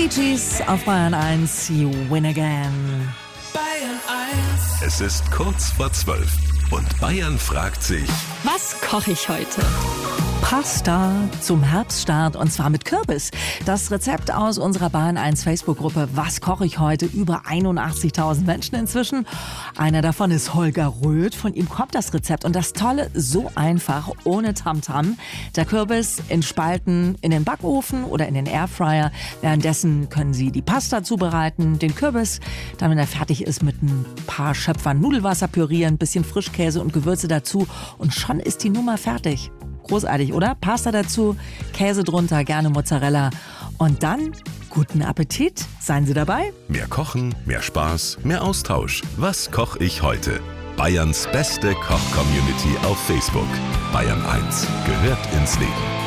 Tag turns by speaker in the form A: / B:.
A: Bee Gees auf Bayern 1, You Win Again.
B: Bayern 1.
C: Es ist kurz vor 12 und Bayern fragt sich:
D: Was koche ich heute?
A: Pasta zum Herbststart und zwar mit Kürbis. Das Rezept aus unserer Bayern 1 Facebook-Gruppe Was koche ich heute? Über 81.000 Menschen inzwischen. Einer davon ist Holger Röth. Von ihm kommt das Rezept. Und das Tolle, so einfach, ohne Tamtam. Der Kürbis in Spalten in den Backofen oder in den Airfryer. Währenddessen können Sie die Pasta zubereiten, den Kürbis, dann, wenn er fertig ist, mit ein paar Schöpfern Nudelwasser pürieren, ein bisschen Frischkäse und Gewürze dazu. Und schon ist die Nummer fertig. Großartig, oder? Pasta dazu, Käse drunter, gerne Mozzarella. Und dann guten Appetit. Seien Sie dabei.
C: Mehr Kochen, mehr Spaß, mehr Austausch. Was koche ich heute? Bayerns beste Koch-Community auf Facebook. Bayern 1 gehört ins Leben.